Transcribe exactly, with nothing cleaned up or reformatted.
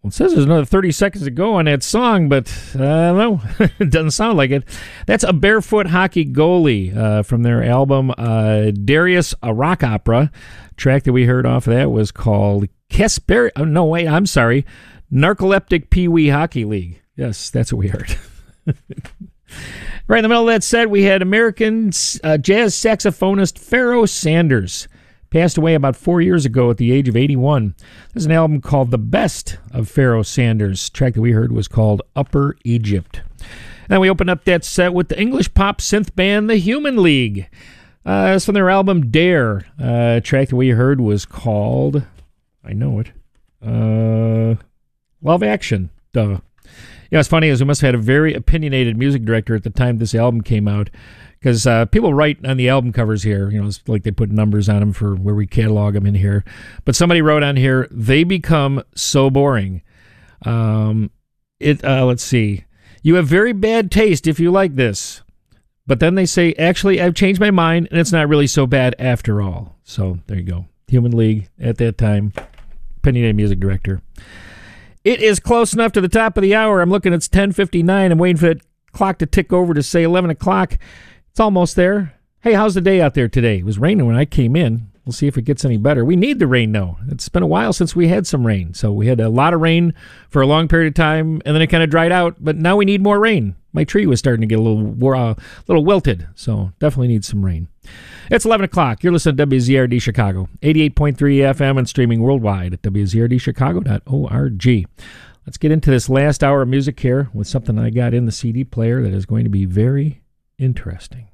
It says there's another thirty seconds to go on that song, but uh, I don't know. It doesn't sound like it. That's A Barefoot Hockey Goalie uh, from their album uh, Darius, a Rock Opera. Track that we heard off of that was called Kesper. Oh, no, wait, I'm sorry. Narcoleptic Pee Wee Hockey League. Yes, that's what we heard. Right in the middle of that set, we had American uh, jazz saxophonist Pharoah Sanders. Passed away about four years ago at the age of eighty-one. There's an album called The Best of Pharoah Sanders. The track that we heard was called Upper Egypt. And then we opened up that set with the English pop synth band The Human League. Uh, it's from their album Dare. Uh, the track that we heard was called, I know it, uh, Love Action. Duh. You know, what's funny is we must have had a very opinionated music director at the time this album came out, because uh, people write on the album covers here, you know, it's like they put numbers on them for where we catalog them in here. But somebody wrote on here, they become so boring. Um, it. Uh, let's see. You have very bad taste if you like this. But then they say, actually, I've changed my mind, and it's not really so bad after all. So there you go. Human League at that time, opinionated music director. It is close enough to the top of the hour. I'm looking, it's ten fifty-nine. I'm waiting for that clock to tick over to say eleven o'clock. It's almost there. Hey, how's the day out there today? It was raining when I came in. We'll see if it gets any better. We need the rain, though. It's been a while since we had some rain. So we had a lot of rain for a long period of time, and then it kind of dried out. But now we need more rain. My tree was starting to get a little, uh, little wilted, so definitely needs some rain. It's eleven o'clock. You're listening to W Z R D Chicago, eighty-eight point three F M and streaming worldwide at W Z R D chicago dot org. Let's get into this last hour of music here with something I got in the C D player that is going to be very interesting.